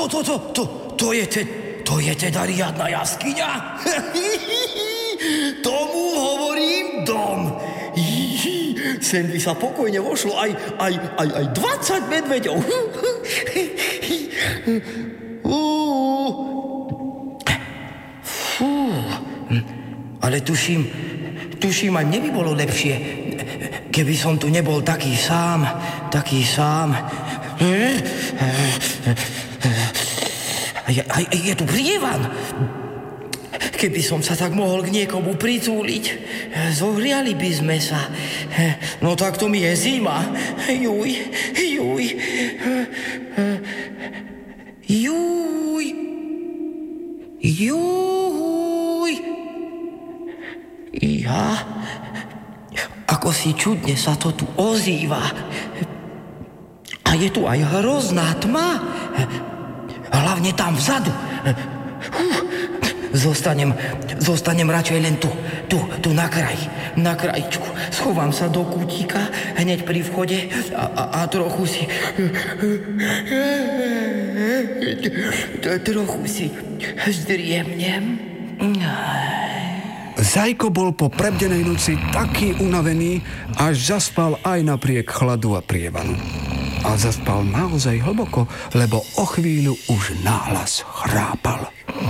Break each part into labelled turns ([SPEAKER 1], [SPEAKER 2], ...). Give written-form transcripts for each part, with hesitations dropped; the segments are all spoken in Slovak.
[SPEAKER 1] To je teda riadna jaskyňa. Tomu hovorím dom. Sem by sa pokojne vošlo aj 20 medveďov. Fú, ale tuším, aj mne by bolo lepšie, keby som tu nebol taký sám. Je tu prievan. Keby som sa tak mohol k niekomu pritúliť, zohriali by sme sa. No tak to mi je zima. Juj. Ja? Ako si čudne sa to tu ozýva. A je tu aj hrozná tma. Hlavne tam vzadu. Zostanem radšej len tu na krajičku. Schovám sa do kútika hneď pri vchode a trochu si zdriemnem.
[SPEAKER 2] Zajko bol po prebdenej noci taký unavený, až zaspal aj napriek chladu a prievanu. A zaspal naozaj hlboko, lebo o chvíľu už nahlas chrápal.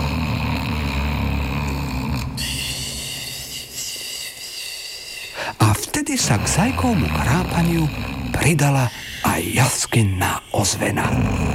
[SPEAKER 2] A vtedy sa k Zajkovmu chrápaniu pridala aj jaskinná ozvena.